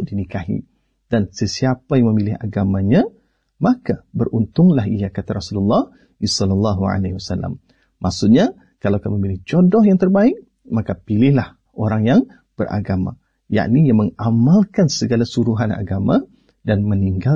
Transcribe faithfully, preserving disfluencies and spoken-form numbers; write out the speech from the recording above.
untuk dinikahi. Dan sesiapa yang memilih agamanya, maka beruntunglah ia, kata Rasulullah sallallahu alaihi wasallam. Maksudnya, kalau kamu memilih jodoh yang terbaik, maka pilihlah orang yang beragama, yakni yang mengamalkan segala suruhan agama dan meninggal